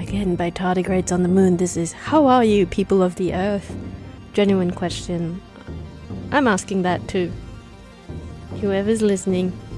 again by Tardigrades on the Moon. This is How Are You, People of the Earth? Genuine question. I'm asking that to whoever's listening.